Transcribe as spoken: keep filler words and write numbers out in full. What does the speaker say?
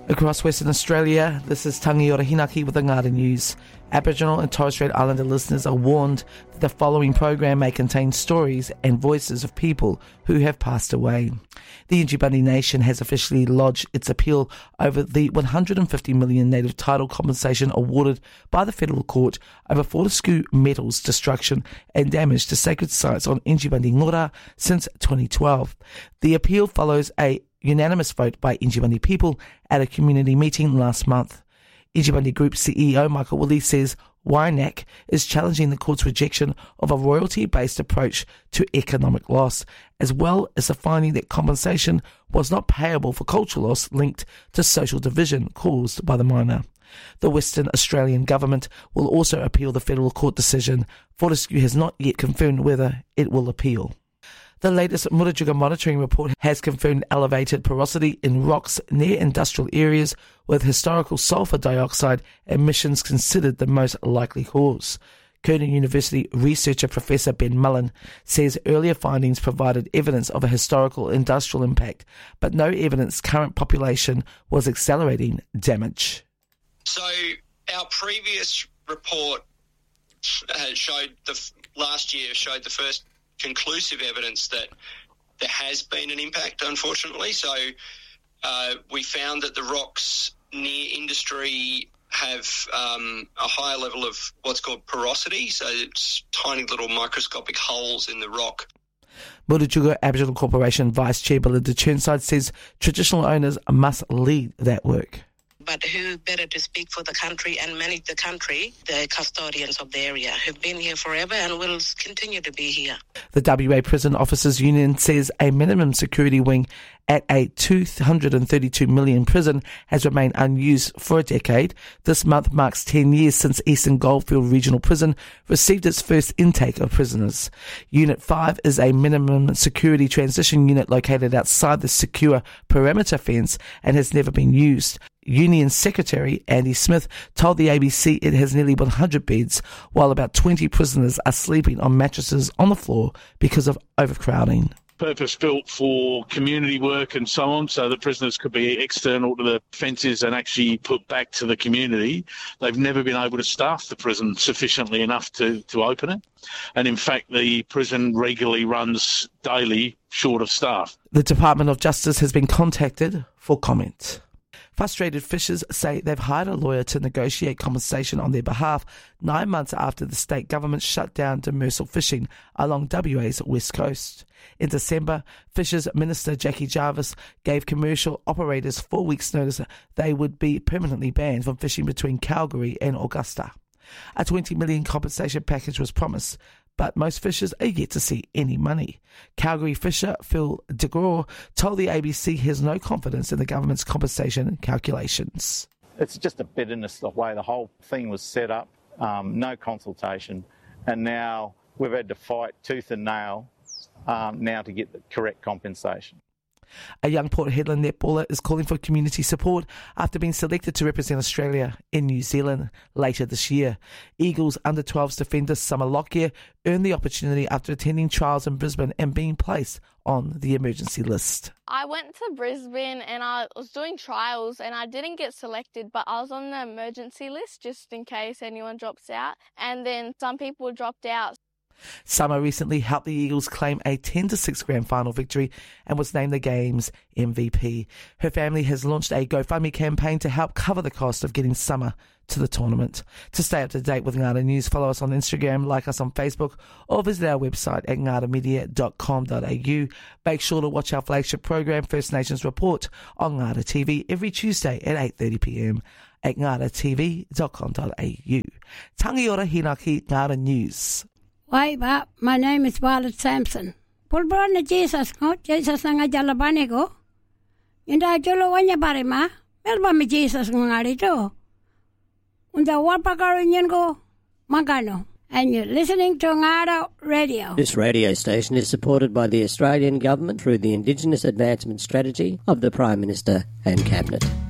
Across Western Australia, this is Tangi Ora Hinaki with the Ngāra News. Aboriginal and Torres Strait Islander listeners are warned that the following program may contain stories and voices of people who have passed away. The Yindjibarndi Nation has officially lodged its appeal over the one hundred fifty million dollars native title compensation awarded by the Federal Court over Fortescue Metals destruction and damage to sacred sites on Yindjibarndi Ngora since twenty twelve. The appeal follows a unanimous vote by Yindjibarndi people at a community meeting last month. Yindjibarndi Group C E O Michael Woolley says Y N A C is challenging the court's rejection of a royalty-based approach to economic loss, as well as the finding that compensation was not payable for cultural loss linked to social division caused by the miner. The Western Australian government will also appeal the federal court decision. Fortescue has not yet confirmed whether it will appeal. The latest Murujuga monitoring report has confirmed elevated porosity in rocks near industrial areas, with historical sulfur dioxide emissions considered the most likely cause. Curtin University researcher Professor Ben Mullen says earlier findings provided evidence of a historical industrial impact, but no evidence current population was accelerating damage. So our previous report uh, showed the last year showed the first conclusive evidence that there has been an impact, unfortunately. So uh, we found that the rocks near industry have um, a higher level of what's called porosity, so it's tiny little microscopic holes in the rock. Murujuga Aboriginal Corporation Vice Chair Belinda Churnside says traditional owners must lead that work. But who better to speak for the country and manage the country? The custodians of the area who've been here forever and will continue to be here. The W A Prison Officers Union says a minimum security wing at a two hundred thirty-two million prison has remained unused for a decade. This month marks ten years since Eastern Goldfield Regional Prison received its first intake of prisoners. Unit five is a minimum security transition unit located outside the secure perimeter fence and has never been used. Union Secretary Andy Smith told the A B C it has nearly one hundred beds, while about twenty prisoners are sleeping on mattresses on the floor because of overcrowding. Purpose-built for community work and so on, so the prisoners could be external to the fences and actually put back to the community. They've never been able to staff the prison sufficiently enough to, to open it. And in fact, the prison regularly runs daily short of staff. The Department of Justice has been contacted for comment. Frustrated fishers say they've hired a lawyer to negotiate compensation on their behalf nine months after the state government shut down demersal fishing along W A's west coast. In December, Fisheries Minister Jackie Jarvis gave commercial operators four weeks' notice they would be permanently banned from fishing between Calgary and Augusta. A twenty million dollars compensation package was promised, but most fishers are yet to see any money. Calgary fisher Phil DeGraw told the A B C he has no confidence in the government's compensation calculations. It's just a bitterness the way the whole thing was set up, um, no consultation, and now we've had to fight tooth and nail um, now to get the correct compensation. A young Port Hedland netballer is calling for community support after being selected to represent Australia in New Zealand later this year. Eagles under twelves defender Summer Lockyer earned the opportunity after attending trials in Brisbane and being placed on the emergency list. I went to Brisbane and I was doing trials and I didn't get selected, but I was on the emergency list just in case anyone drops out, and then some people dropped out. Summer recently helped the Eagles claim a ten to six grand final victory and was named the game's M V P. Her family has launched a GoFundMe campaign to help cover the cost of getting Summer to the tournament. To stay up to date with Ngāra News, follow us on Instagram, like us on Facebook, or visit our website at ngara media dot com dot a u. Make sure to watch our flagship program, First Nations Report, on Ngāra T V every Tuesday at eight thirty p m at ngara t v dot com dot a u. Tangi ora hinaki Ngāra News. Wai ba, my name is Violet Sampson. Pulbrana Jesus ko, Jesus nga jalabane ko. Inda jolo wanya barima, melba mi Jesus ngari to. Unda wapakaro nyen ko, magano. And you're listening to Ngāra Radio. This radio station is supported by the Australian Government through the Indigenous Advancement Strategy of the Prime Minister and Cabinet.